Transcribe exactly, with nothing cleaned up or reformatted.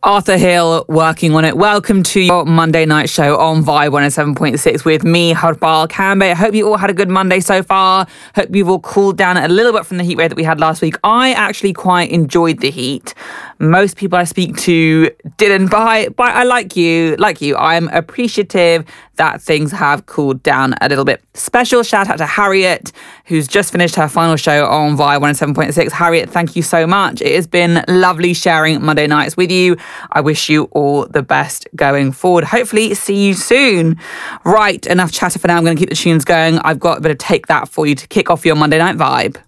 Arthur Hill working on it. Welcome to your Monday night show on Vibe one oh seven point six with me, Harbal Kambe. I hope you all had a good Monday so far. Hope you've all cooled down a little bit from the heat wave that we had last week. I actually quite enjoyed the heat. Most people I speak to didn't, but I, but I like you, like you, I'm appreciative that things have cooled down a little bit. Special shout out to Harriet, who's just finished her final show on Vibe one oh seven point six. Harriet, thank you so much. It has been lovely sharing Monday nights with you. I wish you all the best going forward. Hopefully see you soon. Right, enough chatter for now. I'm going to keep the tunes going. I've got a bit of Take That for you to kick off your Monday night vibe.